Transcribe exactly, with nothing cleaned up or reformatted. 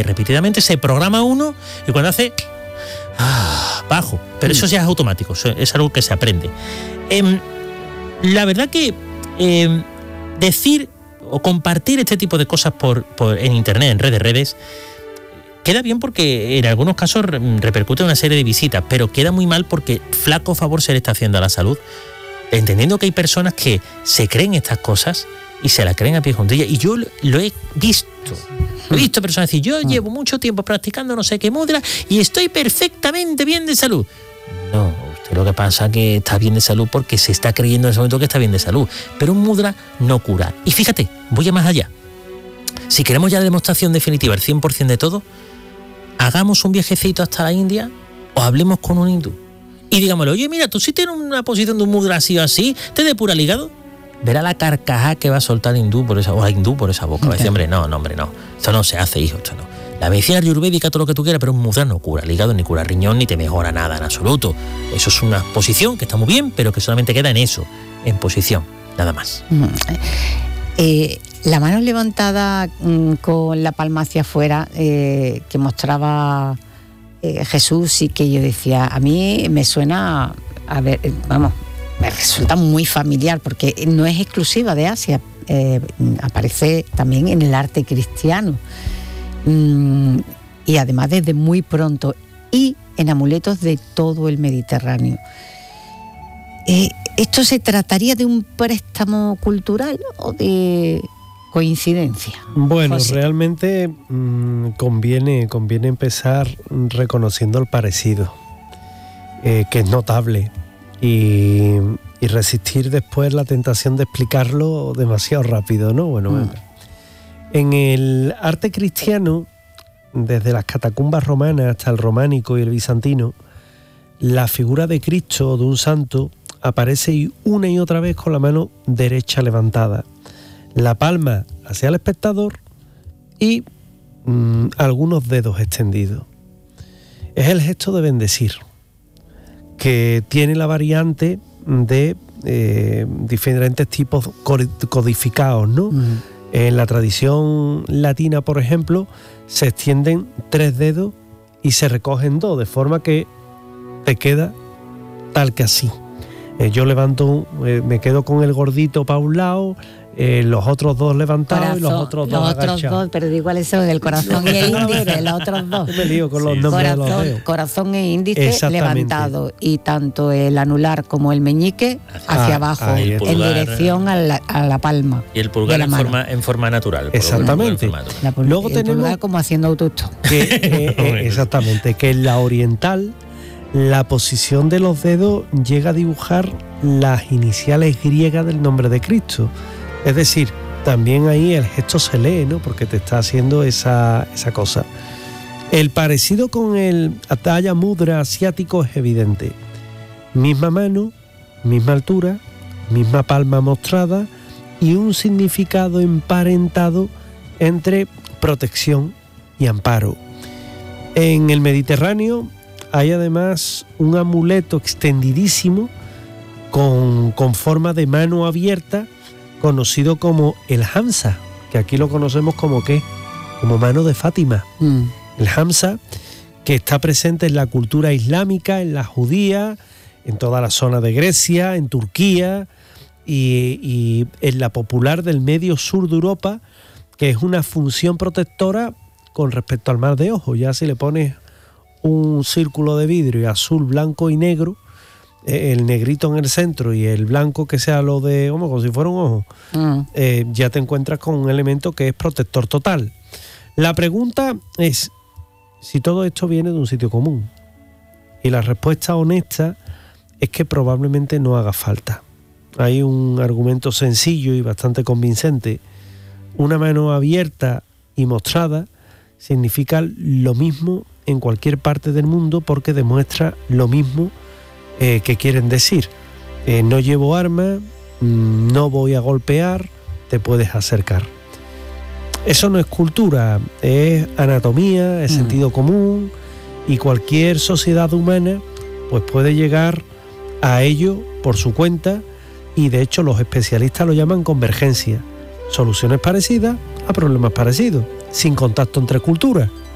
repetidamente, se programa uno y cuando hace ah, bajo, pero eso ya es automático, es algo que se aprende. Eh, la verdad que eh, decir o compartir este tipo de cosas por, por en internet, en redes, redes, queda bien porque en algunos casos repercute en una serie de visitas, pero queda muy mal porque flaco favor se le está haciendo a la salud, entendiendo que hay personas que se creen estas cosas y se la creen a pie juntillas. Y yo lo he visto, he visto personas decir, yo llevo mucho tiempo practicando no sé qué mudra y estoy perfectamente bien de salud. No, usted lo que pasa es que está bien de salud porque se está creyendo en ese momento que está bien de salud, pero un mudra no cura. Y fíjate, voy a más allá. Si queremos ya la demostración definitiva, el cien por ciento de todo, hagamos un viajecito hasta la India o hablemos con un hindú y digámosle, oye, mira, tú sí tienes una posición de un mudra así o así, te depura el hígado. Verá la carcajada que va a soltar el hindú por esa, o la hindú por esa boca. Va a decir, hombre, no, no, hombre, no. Esto no se hace, hijo, esto no. La medicina ayurvédica, todo lo que tú quieras, pero un mudra no cura el hígado, ni cura el riñón, ni te mejora nada en absoluto. Eso es una posición que está muy bien, pero que solamente queda en eso, en posición, nada más. Mm. Eh, la mano levantada mm, con la palma hacia afuera, eh, que mostraba eh, Jesús, y que yo decía, a mí me suena, a ver, vamos, me resulta muy familiar porque no es exclusiva de Asia, eh, aparece también en el arte cristiano mm, y además desde muy pronto, y en amuletos de todo el Mediterráneo. Eh, ¿Esto se trataría de un préstamo cultural o de coincidencia? Bueno, José. realmente mmm, conviene, conviene empezar reconociendo el parecido, eh, que es notable. Y, y resistir después la tentación de explicarlo demasiado rápido, ¿no? Bueno, mm. en el arte cristiano, desde las catacumbas romanas hasta el románico y el bizantino, la figura de Cristo o de un santo aparece una y otra vez con la mano derecha levantada, la palma hacia el espectador y mmm, algunos dedos extendidos. Es el gesto de bendecir, que tiene la variante de eh, diferentes tipos codificados, ¿no? Uh-huh. En la tradición latina, por ejemplo, se extienden tres dedos y se recogen dos, de forma que te queda tal que así. Eh, yo levanto, eh, me quedo con el gordito para un lado, Eh, los otros dos levantados corazón, y los otros dos los agachados. Otros dos, pero igual eso del corazón y el índice, los otros dos. Yo me lío con los sí. nombres corazón, de los dedos. Corazón e índice levantado, y tanto el anular como el meñique hacia ah, abajo, en dirección a la, a la palma. Y el pulgar en forma, en forma natural. Exactamente. Forma natural. La pul- Luego el tenemos pulgar como haciendo autostop. Que, eh, eh, exactamente, que en la oriental la posición de los dedos llega a dibujar las iniciales griegas del nombre de Cristo. Es decir, también ahí el gesto se lee, ¿no? Porque te está haciendo esa, esa cosa. El parecido con el Ataya Mudra asiático es evidente. Misma mano, misma altura, misma palma mostrada y un significado emparentado entre protección y amparo. En el Mediterráneo hay además un amuleto extendidísimo con, con forma de mano abierta, conocido como el Hamsa, que aquí lo conocemos como ¿qué? Como mano de Fátima. Mm. El Hamsa, que está presente en la cultura islámica, en la judía, en toda la zona de Grecia, en Turquía y, y en la popular del medio sur de Europa, que es una función protectora con respecto al mal de ojo. Ya si le pones un círculo de vidrio azul, blanco y negro, el negrito en el centro y el blanco que sea lo de, como, como si fuera un ojo, uh-huh. eh, ya te encuentras con un elemento que es protector total. La pregunta es si todo esto viene de un sitio común, y la respuesta honesta es que probablemente no haga falta. Hay un argumento sencillo y bastante convincente. Una mano abierta y mostrada significa lo mismo en cualquier parte del mundo, porque demuestra lo mismo Eh, que quieren decir. Eh, no llevo arma, mmm, no voy a golpear, te puedes acercar. Eso no es cultura, es anatomía, es mm. sentido común, y cualquier sociedad humana pues puede llegar a ello por su cuenta, y de hecho los especialistas lo llaman convergencia. Soluciones parecidas a problemas parecidos, sin contacto entre culturas.